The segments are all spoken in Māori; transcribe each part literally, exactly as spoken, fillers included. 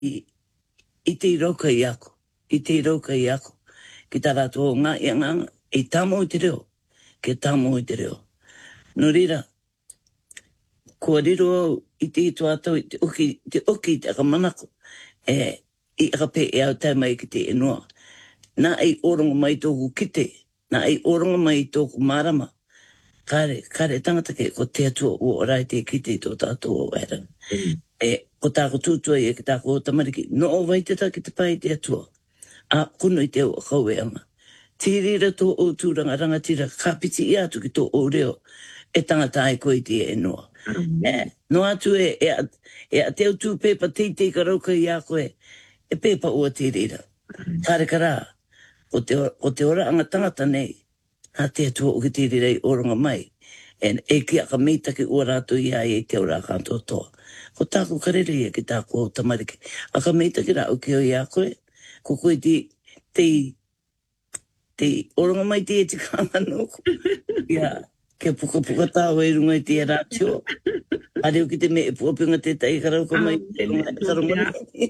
i, i te iroka i ako, i te iroka i ako. Ki tā rātou ngā i nganga, i tāmo i te reo, ke tāmo i te reo. No rira, kua riro au i te itu atau i te uki, te uki te akamanako, e, i akape e au tai mai ki te inua. Nā ei oronga mai tōku kite, nā ei oronga mai tōku marama, kare, kare tangata ke ko te atua o orai te kite i tō tātou o era. Mm. E, ko tāko tūtua i e ki tāko o tamariki, no o vai te tā ki te pai te atua. A kuno i te o kaueanga. Tirira tō o tūranga rangatira, ka piti i atu ki tō o reo, e tangata ai koe te e noa. Mm. E, no atu e, e, e a te au tū pepa te te karauka i a koe, e pepa ua tirira. Mm. Kare kara, o te, o te ora anga tangata nei, a te atua o ki tirira i oronga mai, e, e ki aka meitaki ua rātou i ai e te ora kanto toa. Ko tāku karere i e ki tāku o tamariki. Aka meitaki rā o ki o i a koe, ko koe te, te, te oronga mai te e te kānganoko. Ia, kia puka puka tāua i runga i te rātio. Areo ki te me e puapinga te tai karauka mai te karunga.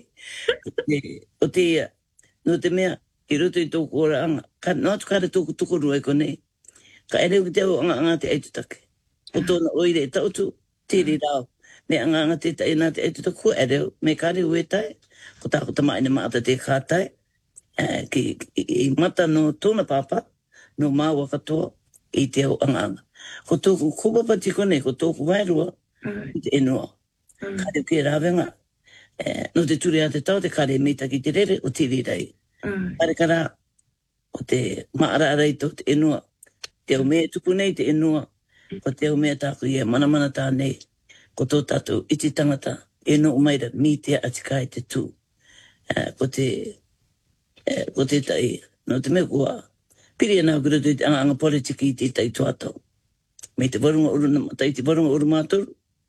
O te ia, no te mea, i roto i tōku ora anga. Ka, no atu kare tōku tukoru ai konei. Ka areo ki te au anga anga te eitutake. O tōna oire e tautu, tere rao. Me anga anga te tai nā te eitutake, ko areo, me kare ue tai. Ko tāko tamaine maata te kātai, uh, ki, ki, i mata no tōna pāpā, no māua katoa, i te au anganga. Ko tōku kōpapati kone, ko tōku wairua, mm. i te enua. Mm. Kare ki rāwenga, uh, no te ture a te tau, te kare meita ki te rere, o te rirei. Mm. Kare kara, o te maara arei tō te enua, te au mea tupu nei te enua, ko te au mea tāku ia manamana tā nei, ko tō tātou iti tangata, e no umaira mi te atikai te tū. Uh, ko te, uh, ko te tai, no te mea kua, piri anā kura tui te anga anga politiki i te tai tuatau. Me te warunga uru, tai te warunga uru mātoru,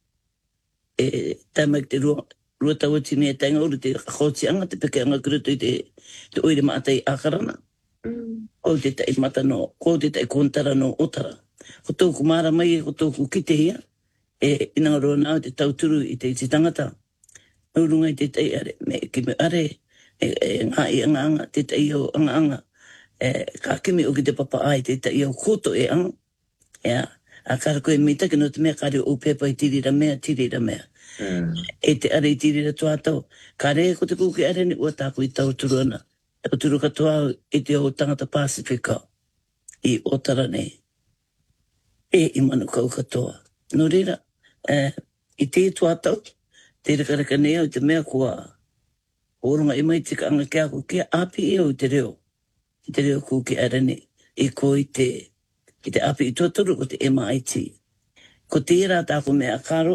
e taimai te rua, rua tau ati mea tainga uru te khaoti anga, te peke anga kura tui te, te oire maatai ākarana. Mm. O te tai mata no, ko te tai kontara no otara. Ko tōku māra mai, ko tōku kite hia, e inanga roa nāu te tauturu i te iti tangata. Urunga i te tai are, me ki me are, e, e ngā i anga anga, te tai o anga anga, e ka kimi o ki te papa ai, te tai o koto e anga, ea, a kara koe mitaki no te mea kare o pepa i tirira mea, tirira mea. Mm. E te are i tirira tuatau, kare ko te kuki are ni ua tāku i tau turu ana, o turu katoa i te o tangata Pasifika, i otara nei, e i manu kau katoa. No rira, e, i te tuatau, te rekareka nei au te mea kua oronga i mai te ka anga kia ko kia api i au te reo. I te reo ku ki arani i ko i te, i te api i tuaturu ko te M I T. Ko te ira tāko mea karo,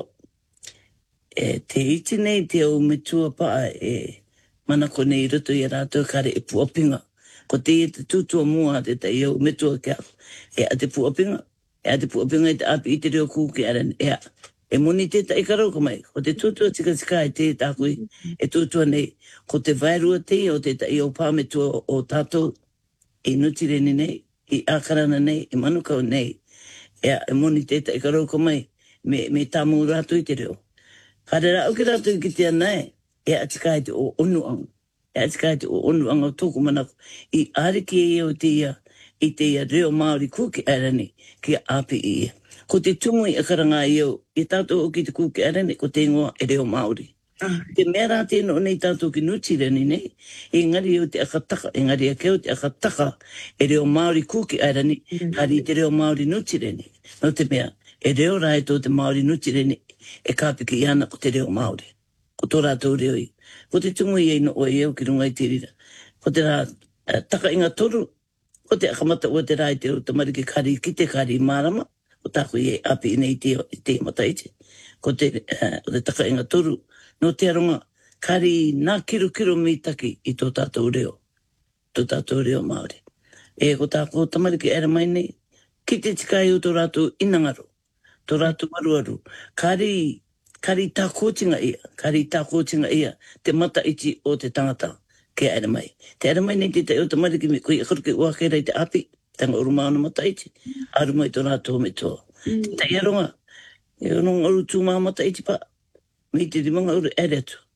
e te iti nei te au metua paa e manako nei roto i rātou kare e puapinga. Ko te i te tūtua mua te te i au metua kia e a te puapinga, e a te puapinga i te api i te reo ku ki arani e a. E moni te tai karauka mai, ko te tūtua tika tika e te tākui, e tūtua nei, ko te vairua te o te tai o pāmetua o tātou, i nutireni nei, i ākarana nei, i manukau nei, e, e moni te tai karauka mai, me, me tāmu rātu i te reo. Kare rā uki rātu i ki te anai, e atikai te o onuanga, e atikai te o onuanga o tōku manako, i āriki e o te ia, i te ia reo Māori kuki arani, ki api i ia. Ko te tumu i akaranga i au, i tātou o ki te kuki arani, ko te ingoa e reo Māori. Uh. Te mea rā tēnō nei tātou ki nutireni nei, e ngari o te akataka, e ngari a keo te akataka, e reo Māori kuki arani, mm. Hari te reo Māori nutireni. No te mea, e reo rā e tō te Māori nutireni, e kāpiki i ana ko te reo Māori. Ko tō rātou reo i. Ko te tumu i eino o e au ki runga i te rira. Ko te rā uh, taka inga toru, ko te akamata o te rā i te o tamariki kari ki te kari mārama, ko tāku i e api i nei te, te mataiti. Ko te, uh, te taka inga toru, no te aronga, kari nā kiru kiru mi taki i tō tātou reo. Tō tātou reo Māori. E ko tāku o tamariki era mai nei, ki te tikai o tō rātou inangaro, tō rātou aruaru. Kari, kari tā kōtinga ia, kari tā kōtinga ia, te mataiti o te tangata ke era mai. Te era mai nei te te o tamariki me koe akaruke ua kei rei te api, tanga urumāna mataiti, aru mai tō rātou me tō. Mm. Te iaronga, e onong aru tū mā mataiti pa, me te rimanga uru ere atu.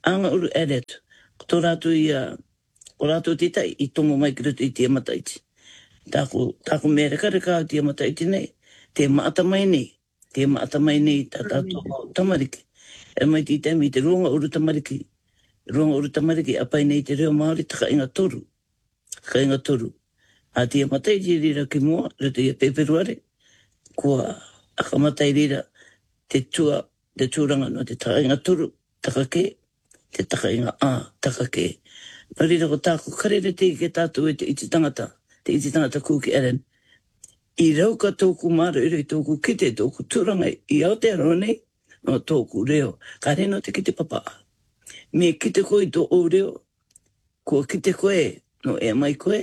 anga uru eret. Tō rātu i a, o rātu tita i tomo mai ki rutu i tia mataiti. Tāku, tāku mere kareka o tia mataiti nei, te maata mai nei, te maata mai nei tā tātou tamariki. E mai ti temi te runga uru tamariki, runga uru tamariki apai nei te reo Māori taka inga toru, taka inga toru. A tia mataiti rira ki mua, rutu i a peperuare, kua akamatai rira te tua, te tūranga no te taka inga toru, taka ke, te taka inga a, taka ke. Nā rira ko tāku karere te ke tātou e te iti tangata, te iti tangata kūki eren. I rauka tōku māra ere i tōku kite, tōku tūranga i Aotearoa nei, no tōku reo. Ka reno te kite papa. Me kite koe i tō o reo, kua kite koe, no e mai koe,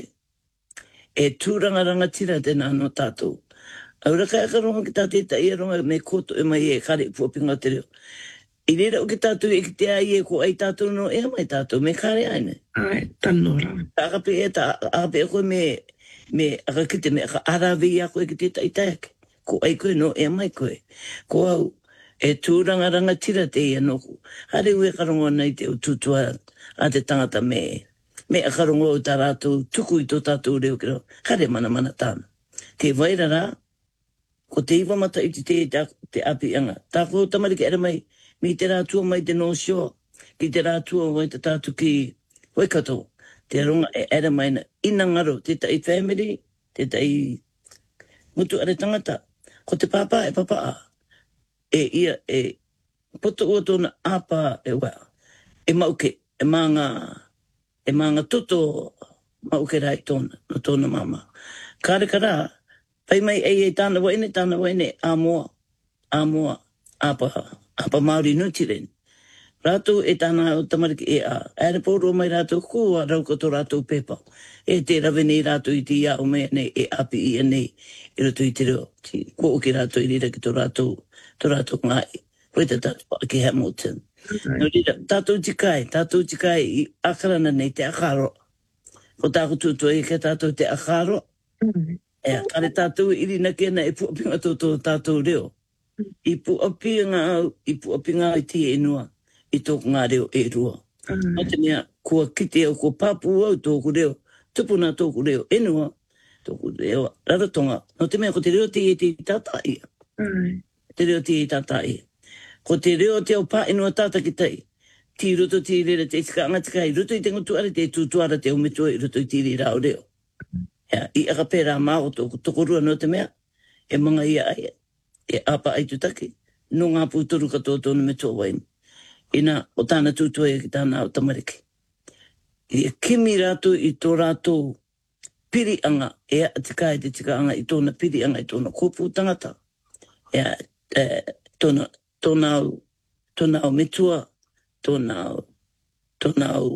e tūranga rangatira tēnā no tātou. Aura kai akaronga ki tātou ta ia ronga me koto e mai e kare i puapinga te reo. I rera o ki tātou e ki te ai e ko ai tātou no e mai tātou, me kare aine. Ai, tanora. Akape e ta, akape e koe me, me aka kite me aka arawe i a koe ki te tai taeke. Ko ai koe no e mai koe. Ko au, e tūranga rangatira te ia noku. Hare ue karonga nei te o tutua a te tangata me, me a karonga o tā rātou tuku i tō tātou reo kiro. Hare mana mana tāna. Te waira rā, ko te iwa mata i te te, te, te api anga. Tāko tamariki ere mai, mi te rātua mai te no shore, ki te rātua mai te tātu ki Waikato, te runga e ere mai na inangaro, te tai family, te tai mutu are tangata, ko te papa e papa a, e ia e poto ua tōna apa e wā, e mauke, e maanga, e maanga toto mauke rai tōna, no tōna mama. Kāre karā, pai mai e e tāna waine, tāna waine, a moa, a moa, apa, apa Māori nutiren. Rātou e tāna o tamariki e a. Ere pōro mai rātou kua rauka tō rātou pepa. E te rawe nei rātou i te ia o mea nei e api i a nei. I roto i te reo. Ko o ki rātou i rira ki tō rātou, tō rātou ngai. Koe te tātou ki Hamilton. No rira, tātou tikai, tātou tikai i akarana nei te akaro. Ko tāku tūtua i ke tātou te akaro. E a kare tātou i rina kena e puapinga tō tō tātou reo. I puapinga au, i puapinga i te enua. I tōku ngā reo e rua. Nā te mea, kua kite au, kua pāpū au tōku reo, tupuna tōku reo, enua, tōku reo, raratonga. Nā te mea, ko te reo te e te tātai ia. Te reo te e tātai ia. Ko te reo te au pā enua tāta ki tai. Ti roto ti rera te tika anga tika i roto i te ngutuare te tūtuara te umetua i roto i ti rira au reo. Ja, i aka pērā māo tōku tokorua no te mea, e manga ia ai, e apa ai tutaki, no ngā pūtoru katoa tōna me tō waini. Ina o tāna tūtua e ki tāna o tamariki. I e kimi rātou i tō rātou piri anga, e a tika e te tika anga i tōna piri anga i tōna kōpū tangata. E a e, tōna, tōna au, tōna au metua, tōna au, tōna au,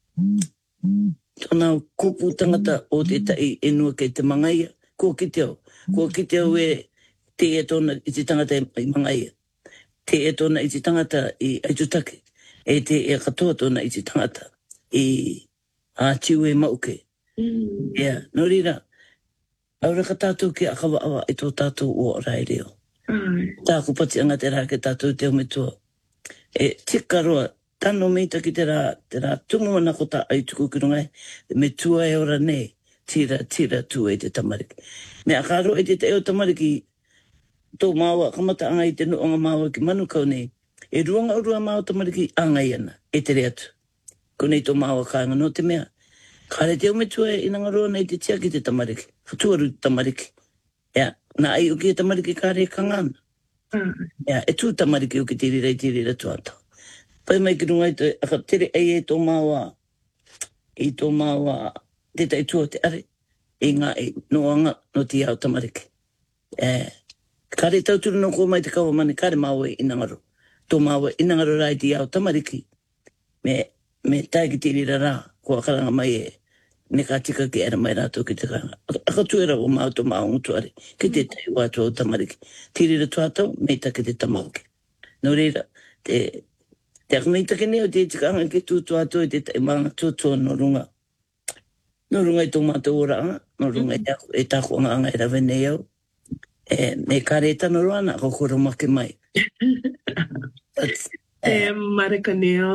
tōna au kōpū tangata o te tai enua kei te mangaia. Ko ki te au, ko ki te au e te e tōna i te tangata i mangaia. Te e tōna i te tangata i aitutake, e te e katoa tōna i te tangata i a tiu e mauke. Mm. Yeah, no rira, aura ka tātou ki akawa awa i tō tātou o rai reo. Mm. Tāku pati anga te rā ke tātou te umetua. E tika roa, tano meita ki te rā, te rā tungu ana ko tā aituku ki rungai, me tua e ora nei, tira, tira tu e te tamariki. Me akaro e te te eo tamariki, tō māua, kamata anga i te nuanga māua ki manukau nei, e ruanga urua māua tamariki angai ana, e te reatu. Ko nei tō māua kāinga no te mea. Kāre te umetua e inangaroa nei te tia ki te tamariki, whatuaru tamariki. Ea, nā ai uki e tamariki kāre e kangana. Ea, e tū tamariki uki te rira i te rira tuata. Pai mai ki runga i te, aka tere ei e tō māua, i tō māua, te tai tua te are, e ngā e noanga no te au tamariki. Ea, kare tauturu no ko mai te kaua mani, kare māua i inangaro. Tō māua inangaro rai ti au tamariki. Me, me tai ki te rira rā, kua karanga mai e, ne ka tika ki era mai rātou ki te karanga. Aka tuera o māu tō māu ngutuare, ki te tai wātua o tamariki. Ti rira tuatau, me ta ki te tamariki. No reira, te, te akamei take neo te tikanga ki tū tuatau i te tai maanga tūtua no runga. No runga i tō mātou ora anga, no runga i tako, e tako anga anga e rawe nei au. E, me kare tano roana, ko kura make mai. E marika neo,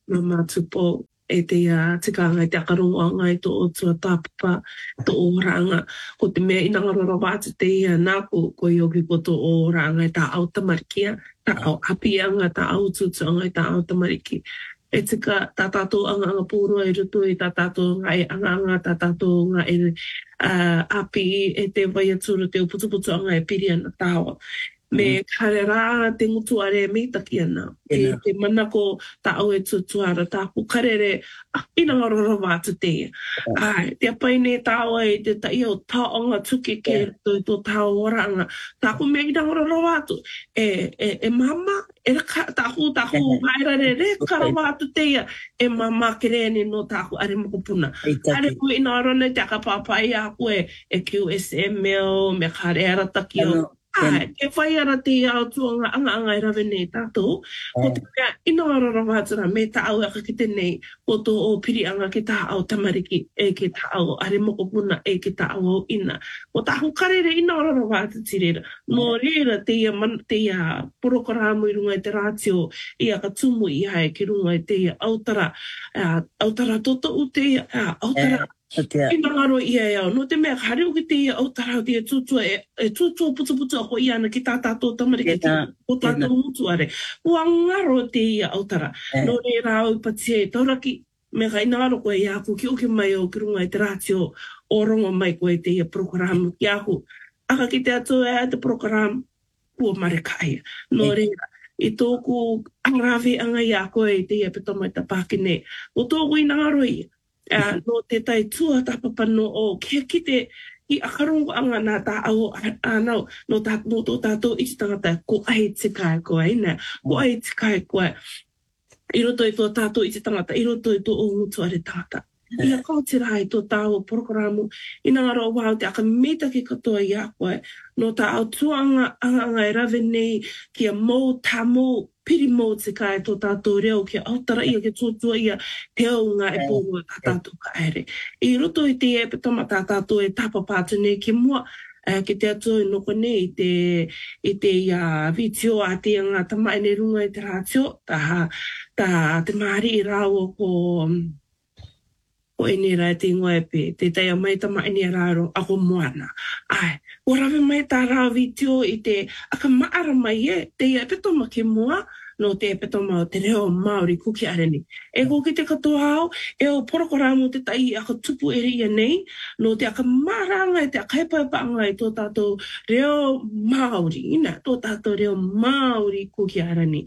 ma matupo e te a tikanga i te akarongoanga i tō o tua tāpapa tō o ranga. Ko te mea ina ngarora wātu te ia nāko ko i oki ko tō o ranga i tā au tamarikia, tā au apianga, tā au tutuanga i tā au tamariki. E tika tā tātou anga anga pūrua i rutu i tā tātou ngā e anga anga, tā tātou ngā e uh, api e te vai aturu te uputuputu anga e piri ana tāua. Me kare rā te ngutu are me taki ana. E te mana ko ta au e tutuara tā ku karere ah, ina ngarora wātu te. Ai, te apaine tā au e te ta i o taonga tuke ke to to tā oranga. Tā ku me ina ngarora wātu. E, e, e mama, e raka, tā ku, tā ku haerare re kara wātu te ia. E mama kerene no tā ku are mokopuna. Are ku ina arone te akapapai a ku e, e Q S M L, me kare ara taki o. Ai, e whai ara te au tuanga anga anga i rawe nei tātou. Ko te mea ina arara wātara me tā au aka ki te nei o tō o piri anga ki tā au tamariki e ki tā au are mokopuna e ki tā au au ina. Ko tā hu karere ina arara wātara tirera. Nō reira te ia, man, te ia porokaramu i runga i te rātio i aka tumu i hae ki runga i te ia autara. Uh, autara toto u te ia, uh, autara. Ina ngaro ia iau, no te mea kare o ki te ia au tarau te e tutua e, e tutua putu putu ako i ana ki tā tātou tamariki ki o tātou mutu are. Ua ngaro te ia au tara. No re rau i patia e tauraki, mea ka ina ngaro koe i aku ki uke mai o ki runga i te rātio o rongo mai koe te ia prokaramu ki aku. Aka ki te atu e te prokaramu kua marekai. No re i tōku angrawe anga i a koe i te ia petoma i ta Pākene. O tōku ina ngaro ia. Uh, no te tai tua tapapano o kia kite i akarongo anga nā tā au anau no tā no tō tātou i tangata ko ai te kai koe ina, ko ai te kai koe i roto i tō tātou i te tangata, i roto i tō o ngutu are tangata. I a kau te rai tō tāu prokaramu, i nā ngaro wāu te aka meta ki katoa i a koe, no tā au tuanga anga anga i rawe nei kia mō tā mō piri mō te kai tō tātou reo ki autara ia ki tōtua ia te au ngā e pōua tā tātou ka ere. I roto i te e petama tā tātou e tāpa pātu nei ki mua, uh, ki te atu i noko nei i te, i te uh, vitio a te ngā tamai nei runga i te rātio, tā, tā te maari i rāua ko o ene rai te ingoa e pē, te teia mai tamai ni rāro ako moana. Ai, o rawe mai tā rāu vitio i te aka maara mai e, te ia petoma ki mua, no te petoma o te reo Māori kuki areni. E ko ki te katoa au, e o porokoramu te tai aka tupu ere ia nei, no te aka maranga e te aka hepaepanga i tō tātou reo Māori, ina, tō tātou reo Māori kuki areni.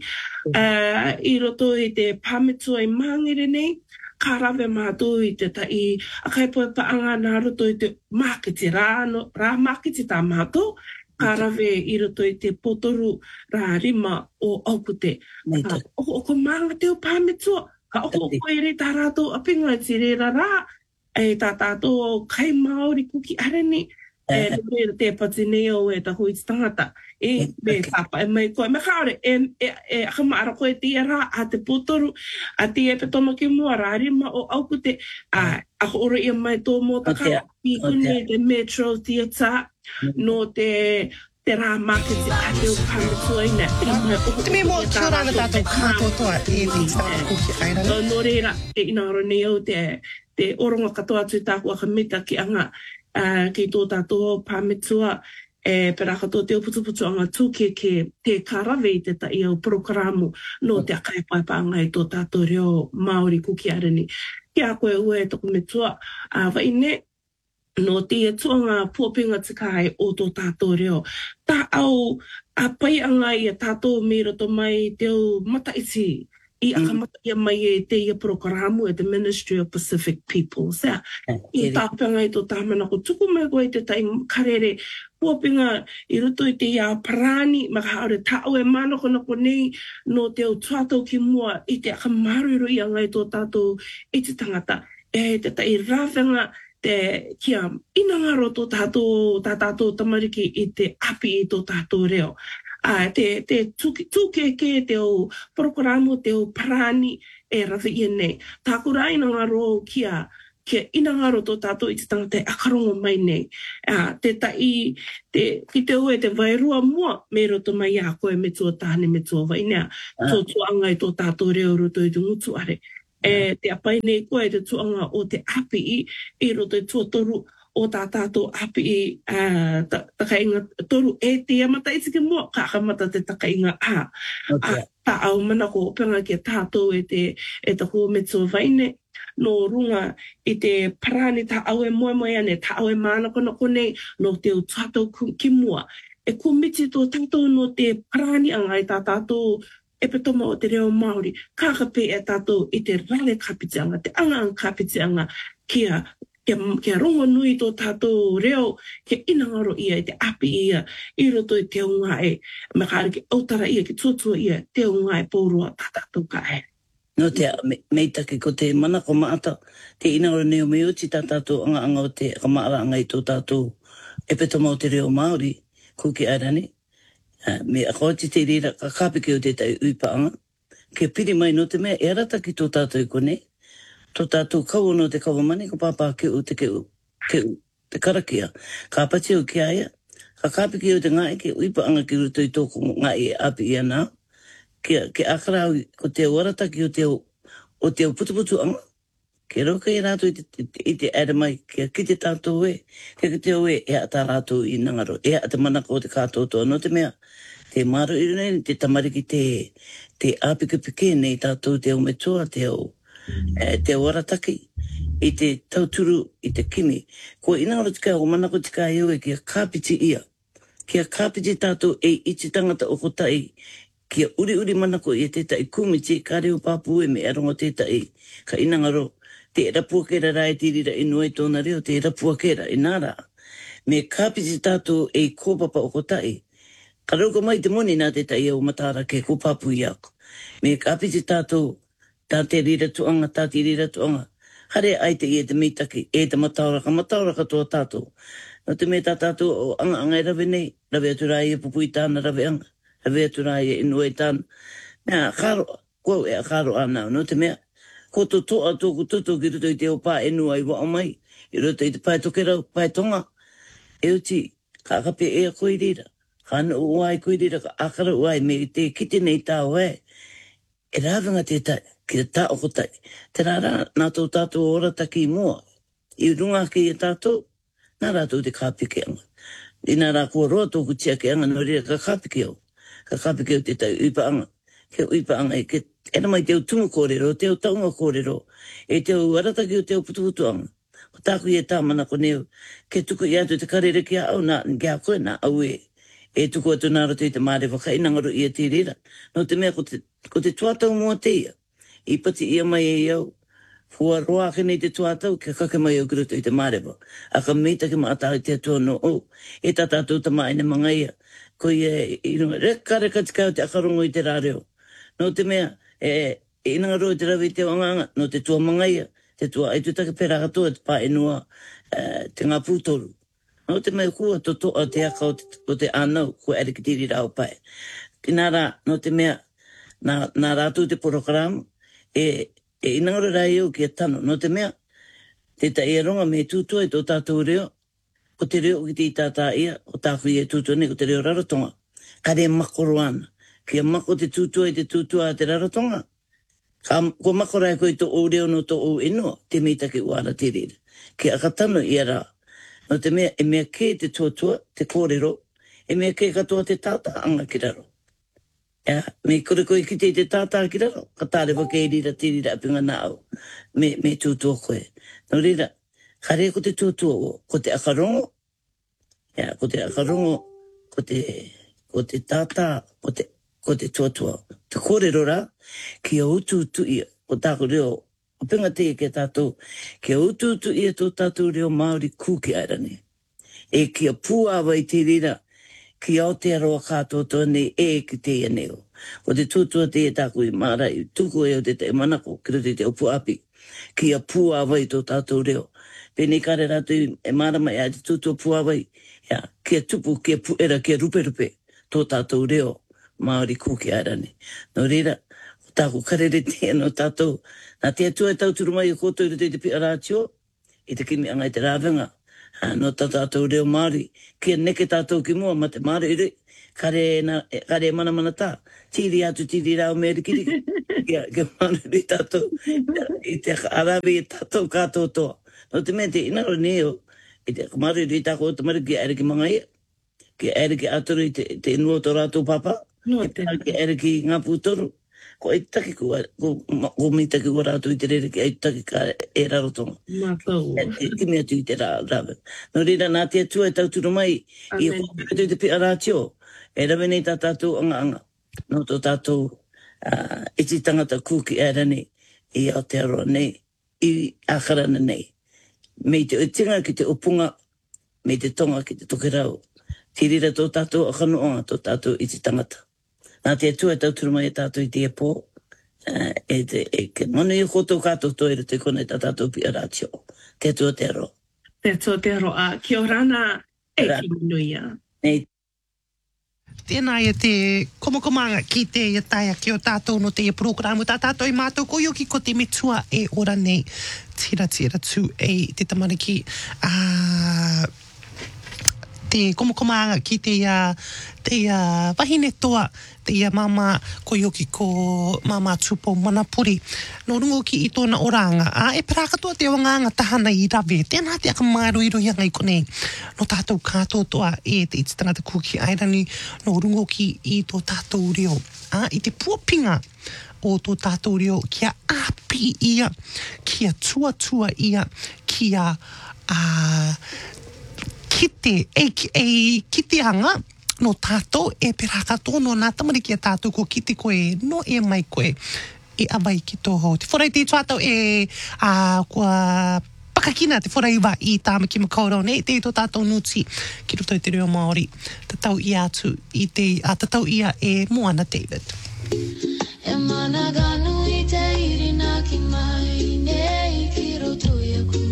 Uh, I roto i te pāmetua i māngere nei, ka rawe mātou i te tai, a kai poe paanga nā roto i te māketi rā, no, rā māketi tā mātou, ka rawe i roto i te potoru rā rima o aupute. Uh, oko, oko mānga te o pāmetua, ka oko oko ere tā rātou apinga i te rera rā, e tā tātou kai Māori kuki areni, e nore te pati neo e ta hui tangata. E me tapa e mai koe. Me kaore, e, e, e akamaara koe te rā a te potoru, a te e petoma ki mua rārima o aupute, a ako oro ia mai tō mō taka, i kune te Metro Theatre, no te te rā māketi a te o kāmetua ina. Te me mō tūranga tātou kātotoa e ni tātou kuki airana. No reira, e ina oro neo te, te oronga katoa tui tāku aka mita ki anga, Uh, ki tō tātou pāmetua e pera kato te uputuputu anga tūke ke te karawe i te tai au prokaramu no te akaipaipanga i tō tātou reo Māori kuki areni. Ki a koe ue toko metua, uh, vai ne, no te tuanga puapinga tikai o tō tātou reo. Tā au a pai anga i a tātou me roto mai te au mataiti I akamata ia mai e te ia prokaramu e te Ministry of Pacific Peoples. Ea, I tāpanga i tō tāmana ko tuku mai koe te tai karere puapinga I ruto i te ia parani, maka haore tāu e mana kona ko nei no te au tuatau ki mua I te akamaru i anga I tō tātou I te tangata. E te tai rāwhenga te kia inangaro tō tātou, tā tātou tamariki I te api I tō tātou reo. Uh, te te tuke ke te o prokaramu te o parani e rawe ia nei. Tā kura ina ngā ro kia, ke ina ngaro tō tātou I te tangata e akarongo mai nei. Uh, te tai, te, ki te ue te vairua mua, me roto mai a koe me tua tāne me tua vainea, tō tuanga I tō tātou reo roto I te ngutu are. E te apai nei koe te tuanga o te api I, I roto I tua toru, o tā tātou api I uh, ta, takainga toru e te amata I tike mua, ka akamata te takainga a. Okay. A, ta au mana ko panga ke tātou e te, e te hoa me tua vaine, no runga I te parani ta au e moe moe ane, ta au e mana kona kone, no te o tātou ki mua. E kumiti tō tātou no te parani anga I tā tātou e petoma o te reo Māori, kākape e tātou I te rale kapitianga, te anga ang kapitianga kia Ke, ke rongo nui tō tātou reo, ke inangaro ia I te api ia, I roto I te unga e, me kāre ke autara ia, ke tuatua ia, te unga e pōrua tā tātou ka e. No te meitake ko te mana ko maata, te inangaro neo me uti tā tātou anga anga o te kamaara anga I tō tātou e petoma o te reo Māori, kuki arani. Uh, me ako ti te rira ka kāpike o te tai uipa anga, ke piri mai no te mea e rata ki tō tātou I kone, tō tātou kau no te kawamani, ko pāpā ke u te ke u, ke u, te karakia. Ka pati o ki aia, ka kāpiki o te ngai ke uipa anga ki ruto I tōku ngai e api ia nā. Ke, ke akarau ko te warataki o te o, o te o putuputu anga. Ke roka I rātou I te, te, I te adamai, ke ki te tātou e, ke ki te o e, e a tā rātou I nangaro, e a te manako o te kātotoa. No te mea, te maro I rune, te tamariki te, te apike pike nei tātou te o metua, te o, E, te warataki I te tauturu I te kimi. Ko inangaro tika o manako tika e ue kia kāpiti ia. Kia kāpiti tātou e iti tangata o kotai. Kia uri uri manako I te tai kumiti ka reo pāpu e me arongo te tai. Ka inangaro te rapua kera rai tirira I nui tōna reo te rapua kera I nāra. Me kāpiti tātou e kōpapa o kotai. Ka rauka mai te moni nā te tai e o matara ke ko pāpu I ako. Me kāpiti tātou tā te rira tuanga, tā te rira tuanga. Hare ai te i e te mitaki, e te matauraka, matauraka tō tātou. No te me tā tātou o anga anga e rawe nei, rawe atu rai e pupui tāna rawe anga, rawe atu rai e inu e tāna. Nā, karo, kua e a karo anau, no te mea, ko tō toa tōku tuto ki ruto I te o pā enu ai wa o mai, I ruto I te pai tokerau, pai tonga. E uti, ka akape e a koe rira, ka anu uai koe rira, ka akara uai me te kite nei tā oe. E rāwanga te tai, ki te tā o kotai. Te rāra, nā tō tātou ora taki mua. I runga ki e tātou, nā rātou te kāpike anga. I nā rā kua roa tōku tia ke anga, no rira ka kāpike au. Ka kāpike au te tai uipa anga. Ke uipa anga, e ke ena mai te au tumu kōrero, te au taunga kōrero. E te au arataki o te au putuputu anga. Ko tāku I e tā mana ko neo. Ke tuku I atu te karere ki au, nā ngā koe nā au e. E tuku atu nā rato I te mārewa, ka inangaro I a te rira. No te mea, ko te, ko te tuatau mua te ia. I pati ia mai e iau. Fua roa ke nei te tuatau, ke kake mai au kiruto I te mārewa. A ka meita ke maatau I te atua no o. E tā tātou ta mai ne mga ia. Ko i e, reka reka tikau te akarongo I te rāreo. No te mea, e, e inangaro I te rawi te wanganga, no te tua mga ia. Te tua, e tu take pera katoa te pā enua, uh, te ngā pūtoru. No te mea kua to toa te aka o te, o te anau, kua ere ki tiri rao pai. Ki nā rā, no te mea, nā, nā rātou te porokaramu, e, e inangaro rai au ki a tano. No te mea, te ta e ronga me tūtua I tō tātou reo, o te reo ki te I tātā ia, o tāku I e tūtua ne, o te reo rarotonga. Ka rea makoro ana. Ki a mako te tūtua I te tūtua a te rarotonga. Ka, ko makora e koe tō o reo no tō o ino, te meitake uara te rira. Ki a katano I a rā. No te mea, e mea ke te tuatua, te kōrero, e mea ke katoa te tātā anga ki raro. Ja, me kore koe ki te te tātā ki raro, ka tāre wake e rira te rira apinga nā au, me, me tūtua koe. No rira, kare ko te tūtua o, ko te akarongo, ja, ko te akarongo, ko te, ko te tātā, ko te, ko te tuatua. Te kōrero rā, ki a utu utu ia, o tāko reo, o pinga te ke tātou, ki a utu utu ia tō tātou reo Māori kūki airani. E ki a pūawa I te rira, ki Aotearoa kātoa nei e ki te aneo. O te tūtua te e tāku I mārai, tuku e o te te manako, ki te te upu api, ki a pūawa I tō tātou reo. Pēnei kare rātou e marama e a te tūtua pūawa I, ja, ki a tupu, ki a puera, ki a rupe rupe, tō tātou reo Māori kūki airani. No rira, tāku karere te no tātou, nā te atua e tauturu mai o kōtou I te te pia rātio, i te kimi anga i te rāwenga. No tā tātou reo Māori, kia neke tātou ki mua, ma te Māori ere, kare, na, kare mana mana tā, tiri atu tiri rao meri kiri, kia, kia Māori i tātou, i te arawi i tātou kātou toa. No te mea te inaro neo, i te Māori i tāko o te mara, kia ere ki mga ia, kia ere ki atoro i te, te inua tō rātou papa, kia ere ki ngā pūtoru. Ko e taki kua, ko, ko mi taki kua rātou i te rere ki e taki ka e rarotonga. Mātou. E kimi atu i te rā, rāwe. No rira nā te atua e tauturu mai, i e kōpika i te pia rātio, e rawe nei tā tātou anga anga. No tō tātou uh, iti tangata kūki e rane i Aotearoa nei, i Ākarana nei. Mei te utinga ki te upunga, mei te tonga ki te tokerau. Tirira tō tātou akanoa, tō tātou iti tangata. Nā te atua e tauturu mai e tātou i te e pō, uh, e te e ke manu i kōtou kātou tō ere te kone tā tātou pia rātio. Te atua te aro. Te atua te aro a ki o rana e ki nuia. Nei. Tēnā e te komokomanga ki te ia taia ki o tātou no te ia programu. Tā tātou i mātou koioki ko te metua e ora nei. Tira tira tū e te tamariki. Uh, te komokomanga ki te ia, te ia wahine toa, te ia mama koioki ko mama tupo manapuri. No rungo ki i tōna oranga, a e parakatoa te wanganga tahana i rawe. Tēnā te aka maero iro ianga i konei. No tātou kātou toa e te iti tangata kuki airani, no rungo ki i tō tātou reo. A, i te puapinga o tō tātou reo, kia api ia, kia tuatua ia, kia uh, kite, e, e kiteanga no tātou e perakato no nā tamariki a tātou ko kite koe, no e mai koe e awai ki tōho. Te whorai te tātou e a, kua pakakina te whorai wa i tāmaki makaoro ne, te tō tātou nuti ki roto i te reo Māori. Tatau i atu i te, a tatau ia e Moana David. E mana ganu i te irina ki mai nei ki roto i aku.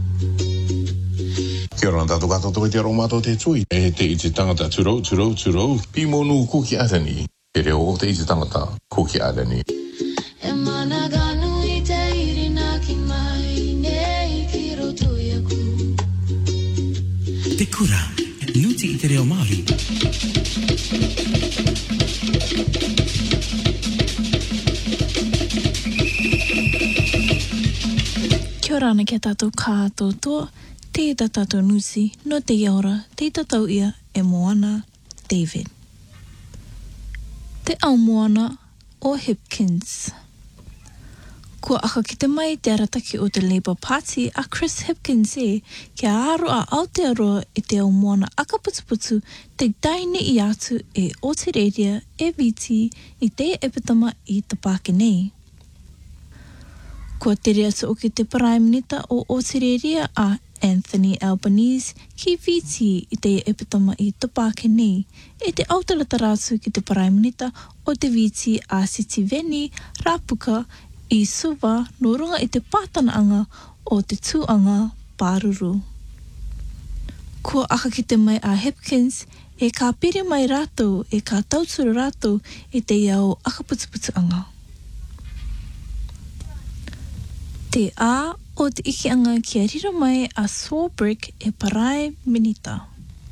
Kia ora tātou kātou tōi te aro mātou te tui. E te iti tangata turou, turou, turou. Pi monu kuki arani. E reo o te iti tangata kuki arani. E mana ganu i te irina ki mai nei ki roto i aku. Te kura, nuti i te reo Māori. Kia ora ana kia tātou kātou toa. Te i tātou nusi, no te iaora, te i tātou ia e Moana David. Te au Moana o Hipkins. Kua aka ki te mai te arataki o te Labour Party a Chris Hipkins e kia aro a Aotearoa i te au Moana akaputuputu te daine i atu e Otereria e Viti i te epitama i te Pākenei. Kua tere atu o ki te Prime Minister o Otereria a Anthony Albanese ki Viti i te epitama i te Pākenei e te autalata rātu ki te Prime Minister o te Viti a Sitiveni Rapuka i Suva no runga i te pātanaanga o te tūanga Pāruru. Kua aka ki te mai a Hipkins e ka pere mai rātou e ka tauturu rātou i te iau akaputuputuanga. Te ā o te ikianga kia rira mai a Swarbrick e Parae Minita.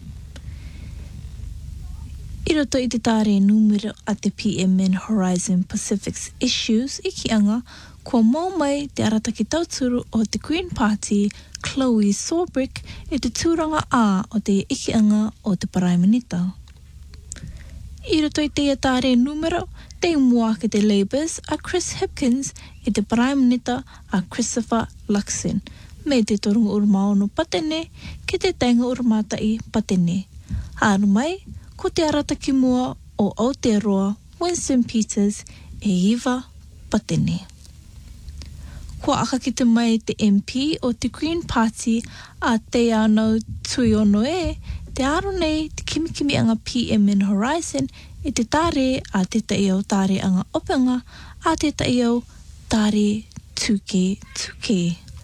I roto i te tāre numero a te P M N Horizon Pacific's Issues ikianga, kua mau mai te arataki tauturu o te Green Party Chloe Swarbrick e te tūranga ā o te ikianga o te Parae Minita. I roto i te tāre numero, te mua ki te Labours a Chris Hipkins e te Prime Minister a Christopher Luxon, me te torunga urumao no Patene ki te tainga urumātai Patene. Haru mai, ko te arataki mua o Aotearoa Winston Peters e Eva Patene. Kua aka ki te mai te M P o te Green Party a te anau Tuiono e, te aro nei te kimikimi anga P M N Horizon e te tāre a te taiau tāre anga openga a te taiau tāre tuke tuke.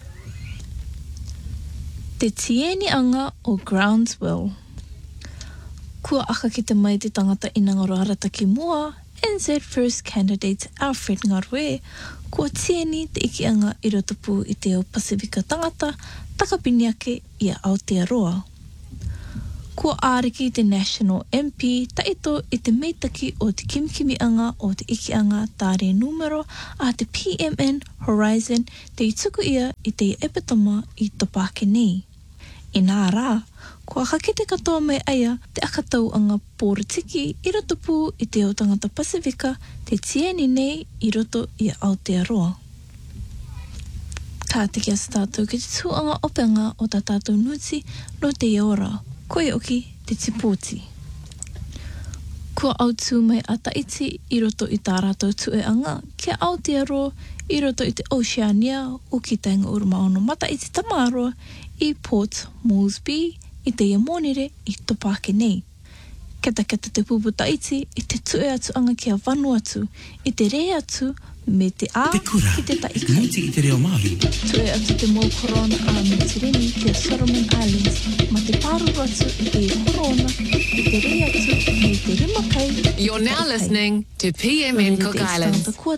Te tieni anga o Groundswell. Kua aka ki te mai te tangata inangaro arataki mua N Z First candidate Alfred Ngarwe, kua tieni te ikianga i roto pū i te o Pasifika tangata, takapini ake ia Aotearoa. Kua āriki te National M P taito i te meitaki o te kimikimianga o te ikianga tāre numero a te P M N Horizon te i tuku ia i te epitoma i topake nei. I nā rā, kua hakete katoa mai aia te akatauanga pōritiki i roto pū i te o tangata Pasifika te tieni nei i roto i Aotearoa. Ka te kia sa tātou ki te tūanga openga o tā tātou nuti no te iora, koe oki te tipoti. Kua autu mai a Taiti i roto i tā rātou tueanga kia Aotearoa i roto i te Oceania o ki tainga urumaono mata i te Tamaroa i Port Moresby i te Iamonere i topake nei. Keta keta te pupu Taiti i te tue atuanga kia Vanuatu i te re atu me te a Te kura, ki te taikai. Nuti i te reo Māori. Tue atu te mō korona a Mitireni kia Solomon Islands ma te pāruru atu i te korona i te re atu me te rimakai. You're now listening to P M N Cook Islands.